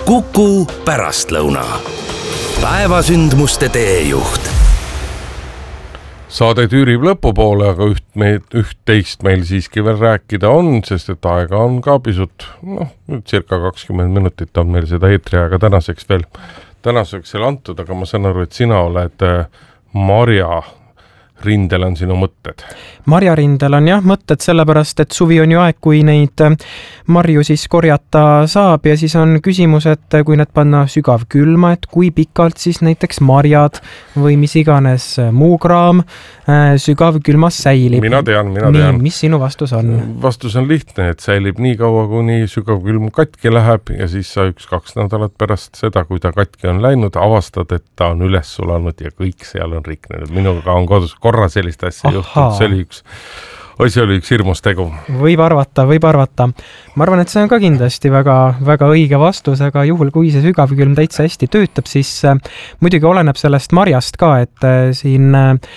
Kuku pärastlõuna. Päevasündmuste teejuht. Saade tüürib lõpupoole, aga üht-teist meil siiski veel rääkida on, sest et aega on ka pisut, circa 20 minutit on meil seda eetriaega tänaseks veel antud, aga ma saan aru, et sina oled Marja rindel on sinu mõtted. Marja rindel on jah mõtted sellepärast, et suvi on ju aeg, kui neid marju siis korjata saab ja siis on küsimus, et kui need panna sügavkülma, et kui pikalt siis näiteks marjad või mis iganes muu kraam sügavkülmas säilib. Mina tean. Mis sinu vastus on? Vastus on lihtne, et säilib nii kaua, kuni sügavkülm katki läheb ja siis sa 1-2 nädalat pärast seda, kui ta katki on läinud, avastad, et ta on üles sulanud ja kõik seal on riknenud. Minuga on kodus korra sellist asja juhtunud, see oli üks hirmus tegu. Võib arvata. Ma arvan, et see on ka kindlasti väga, väga õige vastus, aga juhul, kui see sügavkülm täitsa hästi töötab, siis muidugi oleneb sellest marjast ka, et siin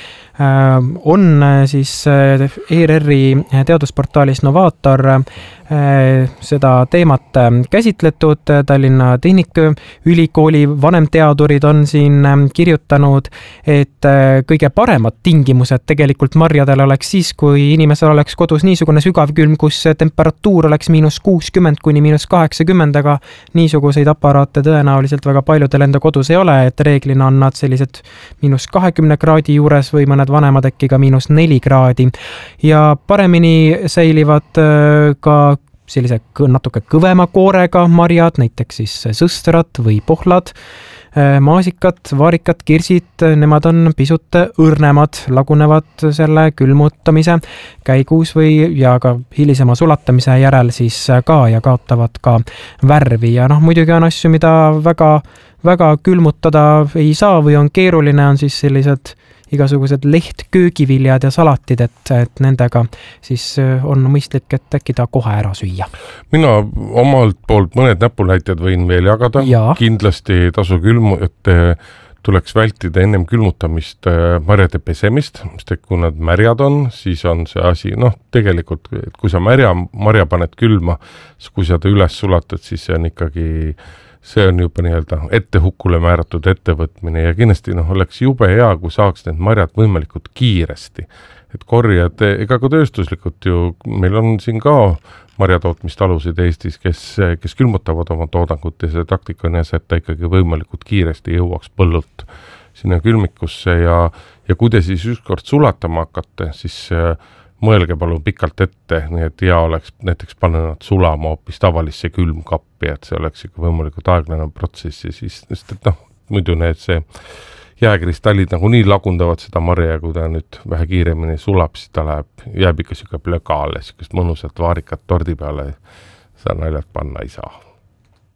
on siis ERR-i teadusportaalis Novaator seda teemat käsitletud. Tallinna Tehnikaülikooli vanemteadurid on siin kirjutanud, et kõige paremad tingimused tegelikult marjadel oleks siis, kui inimesel oleks kodus niisugune sügavkülm, kus temperatuur oleks -60 kuni -80, aga niisuguseid aparaate tõenäoliselt väga paljudel enda kodus ei ole, et reeglina on nad sellised -20 kraadi juures või mõned vanemad äkki ka -4 kraadi ja paremini säilivad ka sellise natuke kõvema koorega marjad, näiteks siis sõstrad või pohlad, maasikad, vaarikad, kirsid, nemad on pisut õrnemad, lagunevad selle külmutamise käigus ja ka hilisema sulatamise järel siis ka ja kaotavad ka värvi ja muidugi on asju, mida väga külmutada ei saa või on keeruline, on siis sellised igasugused lehtköögiviljad ja salatid, et nendega siis on mõistlik, et äkki ta kohe ära süüa. Mina omalt poolt mõned näpunäited võin veel jagada. Ja. Kindlasti tasu et tuleks vältida ennem külmutamist marjade pesemist, sest kui nad märjad on, siis on see asi, tegelikult, kui sa marja paned külma, kui sa ta üles sulatad, siis see on juba ette hukule määratud ettevõtmine ja kindlasti oleks jube hea, kui saaks need marjad võimalikult kiiresti. Et korjad, ega ka tööstuslikult ju, meil on siin ka marjatootmistalusid Eestis, kes külmutavad oma toodangut ja see taktika on jäs, et ta ikkagi võimalikult kiiresti jõuaks põllult sinna külmikusse ja kui te siis ükskord sulatama hakkate, siis mõelge palun pikalt ette, nii et hea oleks näiteks panna nad sulama hoopis tavalisse külmkappi, et see oleks ikka võimalikult aeglane protsess ja siis, muidu see jääkristallid nii lagundavad seda marja, kui ta nüüd vähe kiiremini sulab, siis ta jääb ikka plöka alle, mõnusat vaarikat tordi peale, seda naljalt panna ei saa.